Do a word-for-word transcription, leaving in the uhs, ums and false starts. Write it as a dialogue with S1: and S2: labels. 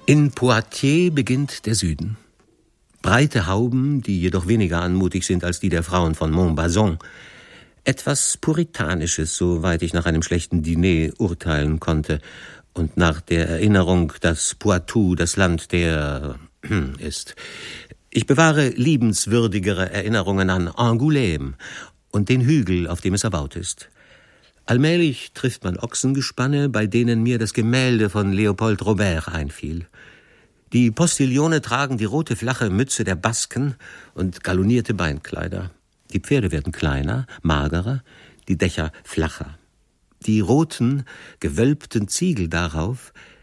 S1: In Poitiers beginnt der Süden. Breite Hauben, die jedoch weniger anmutig sind als die der Frauen von Montbazon. Etwas Puritanisches, soweit ich nach einem schlechten Diner urteilen konnte und nach der Erinnerung, dass Poitou das Land der ist. Ich bewahre liebenswürdigere Erinnerungen an Angoulême und den Hügel, auf dem es erbaut ist. Allmählich trifft man Ochsengespanne, bei denen mir das Gemälde von Leopold Robert einfiel. Die Postillone tragen die rote flache Mütze der Basken und galonierte Beinkleider. Die Pferde werden kleiner, magerer, die Dächer flacher. Die roten, gewölbten Ziegel darauf